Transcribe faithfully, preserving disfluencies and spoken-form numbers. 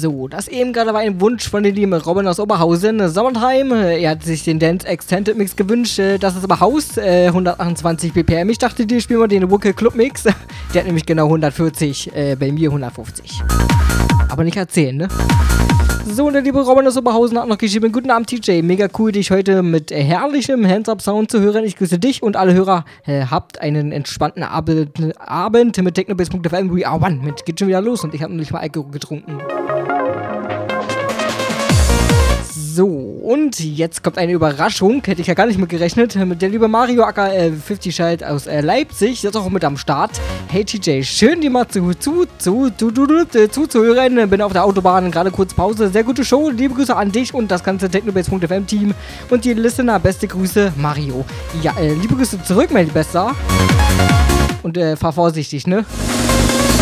So, das eben gerade war ein Wunsch von den lieben Robin aus Oberhausen, Summertime. Er hat sich den Dance Extended Mix gewünscht. Das ist aber Haus, äh, hundertachtundzwanzig B P M. Ich dachte, die spielen wir den Wookie Club Mix. Der hat nämlich genau hundertvierzig, äh, bei mir hundertfünfzig. Aber nicht erzählen, ne? So, und der liebe Robin aus Oberhausen hat noch geschrieben: Guten Abend, T J. Mega cool, dich heute mit äh, herrlichem Hands-Up-Sound zu hören. Ich grüße dich und alle Hörer. Äh, habt einen entspannten Abend, Abend mit Technobase Punkt F M. We are one. Mit geht schon wieder los und ich habe noch nicht mal Alkohol getrunken. So, und jetzt kommt eine Überraschung, hätte ich ja gar nicht mit gerechnet. Mit der liebe Mario aka äh, fünfzig Schalt aus äh, Leipzig, ist auch mit am Start. Hey T J, schön dir mal zu, zu, zu, zu, zu, zu, zuzuhören. Bin auf der Autobahn, gerade kurz Pause. Sehr gute Show, liebe Grüße an dich und das ganze Technobase Punkt F M Team. Und die Listener, beste Grüße, Mario. Ja, äh, liebe Grüße zurück, mein Bester. Und äh, fahr vorsichtig, ne?